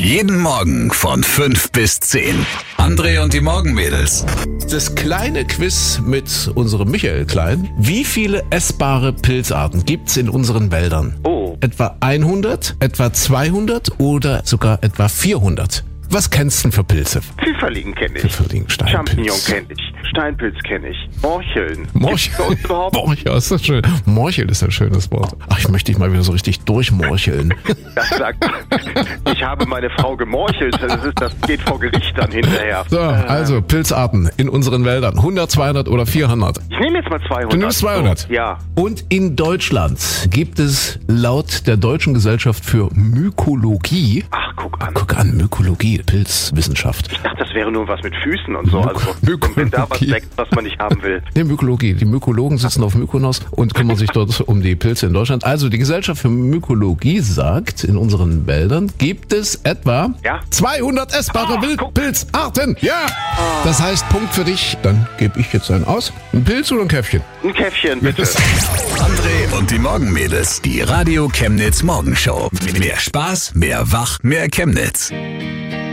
Jeden Morgen von 5 bis 10. André und die Morgenmädels. Das kleine Quiz mit unserem Michael Klein. Wie viele essbare Pilzarten gibt's in unseren Wäldern? Oh. Etwa 100, etwa 200 oder sogar etwa 400? Was kennst du denn für Pilze? Pfifferling kenne ich. Pfifferling, Steinpilz. Champignon kenne ich. Steinpilz kenne ich. Morcheln. Morchel. Gibt's bei uns überhaupt? Morchel, ist das schön. Morchel ist ein schönes Wort. Ach, ich möchte dich mal wieder so richtig durchmorcheln. Das sagt, ich habe meine Frau gemorchelt. Das geht vor Gericht dann hinterher. So, also Pilzarten in unseren Wäldern. 100, 200 oder 400? Ich nehme jetzt mal 200. Du nimmst 200? Oh, ja. Und in Deutschland gibt es laut der Deutschen Gesellschaft für Mykologie, Ach, guck an. guck an, Mykologie, Pilzwissenschaft. Ich dachte, das wäre nur was mit Füßen und so. Also, Mykologie. wenn da was wächst, was man nicht haben will. Nee, Mykologie. Die Mykologen sitzen auf Mykonos und kümmern sich dort um die Pilze in Deutschland. Also die Gesellschaft für Mykologie sagt, in unseren Wäldern gibt es etwa Ja? 200 essbare guck. Wildpilzarten. Ja! Das heißt, Punkt für dich. Dann gebe ich jetzt einen aus. Ein Pilz oder ein Käffchen? Ein Käffchen, bitte. André und die Morgenmädels. Die Radio Chemnitz Morgenshow. Mehr Spaß, mehr Wach, mehr Chemnitz.